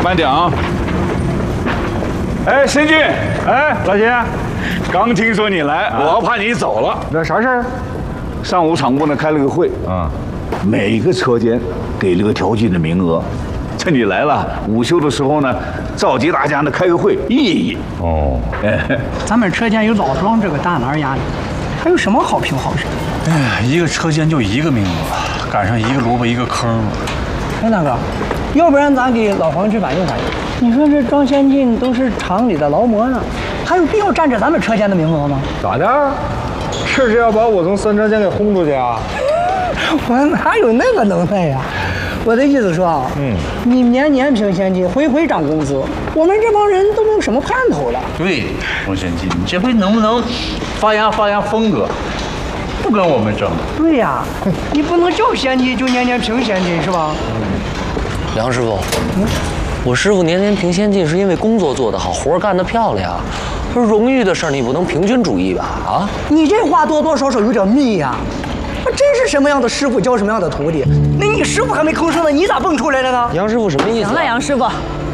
慢点啊！哎，先进， 哎，老秦， 刚听说你来，我怕你走了。 那啥事儿？ 上午厂部呢开了个会啊，每个车间给了个调剂的名额。趁你来了，午休的时候呢，召集大家呢开个会，议议。哦， 哎，咱们车间有老庄这个大拿压力，还有什么好评好审？ 哎呀，一个车间就一个名额，赶上一个萝卜一个坑了。 哎，大哥，要不然咱给老黄去反映反映？你说这庄先进都是厂里的劳模呢，还有必要占着咱们车间的名额吗？ 咋的？这是要把我从三车间给轰出去啊？ 我哪有那个能耐呀？我的意思说啊，你年年评先进，回回涨工资，我们这帮人都没有什么盼头了。 对，庄先进，你这回能不能发扬风格，不跟我们争？ 对呀，你不能叫先进就年年评先进是吧？ 梁师傅，我师傅年年评先进是因为工作做得好，活干得漂亮。这荣誉的事儿你不能平均主义吧？啊， 你这话多多少少有点密呀。真是什么样的师傅教什么样的徒弟，那你师傅还没吭声呢，你咋蹦出来的呢？ 杨师傅什么意思？ 行了，杨师傅，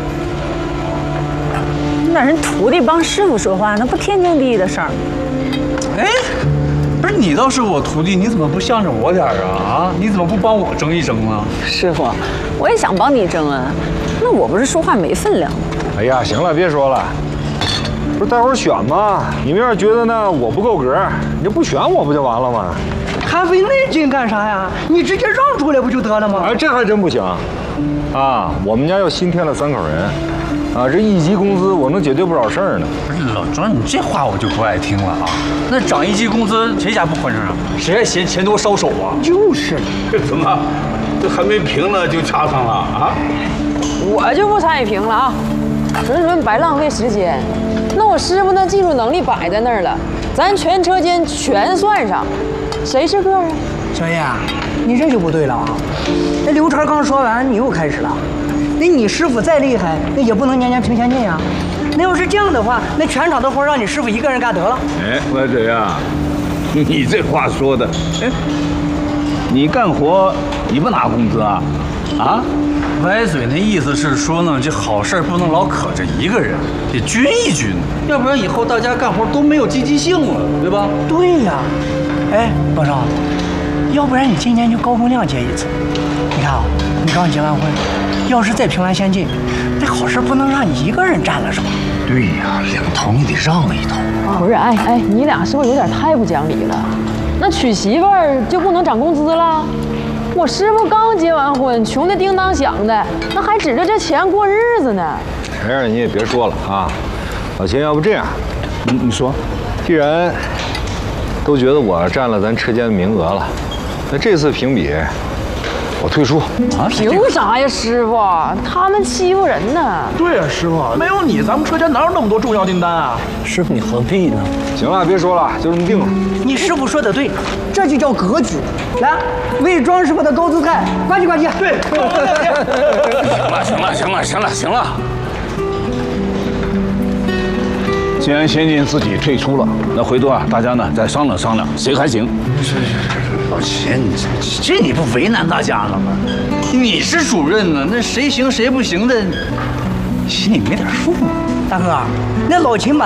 你让人徒弟帮师傅说话，那不天经地义的事儿。 哎，不是你倒是我徒弟，你怎么不向着我点儿啊？啊，你怎么不帮我争一争呢？ 师傅，我也想帮你争啊，那我不是说话没分量吗？ 哎呀，行了，别说了。不是待会儿选吗？你们要是觉得呢我不够格，你就不选我不就完了吗？ 还费那劲干啥呀？你直接让出来不就得了吗？ 哎，这还真不行。啊，我们家又新添了3口人，啊，这1级工资我能解决不少事儿呢。 不是老庄，你这话我就不爱听了啊。那涨1级工资，谁家不欢声啊？谁还嫌钱多烧手啊？ 就是， 怎么，这还没评呢就掐上了啊？ 我就不参与评了啊，纯白浪费时间。那我师傅那技术能力摆在那儿了，咱全车间全算上。谁是个啊？ 小叶，你这就不对了啊！那刘川刚说完，你又开始了。那你师傅再厉害，那也不能年年评先进呀。那要是这样的话，那全场的活让你师傅一个人干得了。 哎，歪嘴啊，你这话说的，哎，你干活你不拿工资啊？啊？ 歪嘴那意思是说呢，这好事不能老可着一个人，得均一均，要不然以后大家干活都没有积极性了，对吧？ 对呀。哎，老邵，要不然你今年就高风亮结一次。你看啊，你刚结完婚，要是再评完先进，这好事不能让你一个人占了是吧？ 对呀，两头你得让一头。 不是，哎，你俩是不是有点太不讲理了？那娶媳妇儿就不能涨工资了？我师傅刚结完婚，穷得叮当响的，那还指着这钱过日子呢。 谁让你也别说了啊！老秦，要不这样， 你说， 既然都觉得我占了咱车间的名额了，那这次评比我退出。 啊？凭啥呀，师傅？他们欺负人呢。 对呀，师傅，没有你，咱们车间哪有那么多重要订单啊？ 师傅你何必呢？ 行了，别说了，就这么定了。 你师傅说的对，这就叫格局。来，为庄师傅的高姿态，呱唧呱唧。对， 行了。既然先进自己退出了，那回头啊，大家呢再商量商量，谁还行？ 是，老钱，这你不为难大家了吗？你是主任呢，那谁行谁不行的，心里没点数吗？ 大哥，那老秦把